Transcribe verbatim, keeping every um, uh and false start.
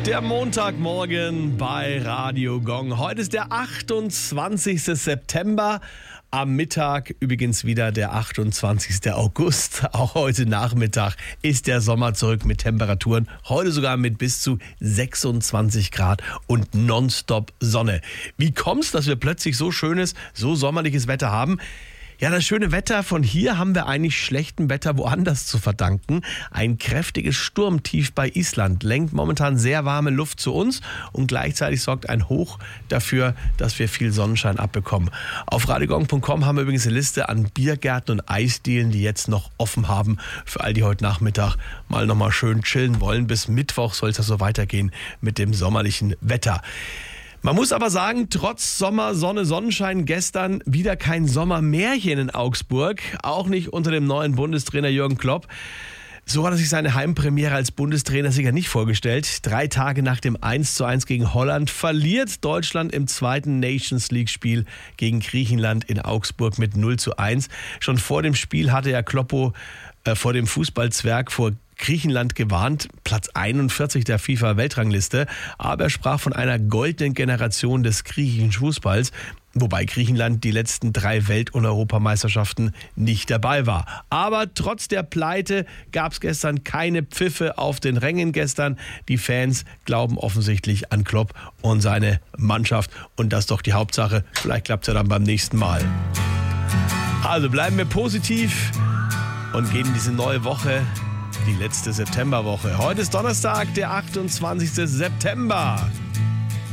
Der Montagmorgen bei Radio Gong. Heute ist der achtundzwanzigste September. Am Mittag übrigens wieder der achtundzwanzigste August. Auch heute Nachmittag ist der Sommer zurück mit Temperaturen. Heute sogar mit bis zu sechsundzwanzig Grad und nonstop Sonne. Wie kommt's, dass wir plötzlich so schönes, so sommerliches Wetter haben? Ja, das schöne Wetter von hier haben wir eigentlich schlechtem Wetter woanders zu verdanken. Ein kräftiges Sturmtief bei Island lenkt momentan sehr warme Luft zu uns und gleichzeitig sorgt ein Hoch dafür, dass wir viel Sonnenschein abbekommen. Auf radiogong punkt com haben wir übrigens eine Liste an Biergärten und Eisdielen, die jetzt noch offen haben. Für all die heute Nachmittag mal nochmal schön chillen wollen. Bis Mittwoch soll es ja so weitergehen mit dem sommerlichen Wetter. Man muss aber sagen, trotz Sommer, Sonne, Sonnenschein gestern wieder kein Sommermärchen in Augsburg. Auch nicht unter dem neuen Bundestrainer Jürgen Klopp. So hat er sich seine Heimpremiere als Bundestrainer sicher nicht vorgestellt. Drei Tage nach dem eins zu eins gegen Holland verliert Deutschland im zweiten Nations League-Spiel gegen Griechenland in Augsburg mit null zu eins. Schon vor dem Spiel hatte ja Kloppo äh, vor dem Fußballzwerg vor Griechenland gewarnt, Platz einundvierzig der FIFA-Weltrangliste, aber er sprach von einer goldenen Generation des griechischen Fußballs, wobei Griechenland die letzten drei Welt- und Europameisterschaften nicht dabei war. Aber trotz der Pleite gab es gestern keine Pfiffe auf den Rängen gestern. Die Fans glauben offensichtlich an Klopp und seine Mannschaft und das ist doch die Hauptsache. Vielleicht klappt es ja dann beim nächsten Mal. Also bleiben wir positiv und gehen in diese neue Woche. Die letzte Septemberwoche. Heute ist Donnerstag, der achtundzwanzigste September.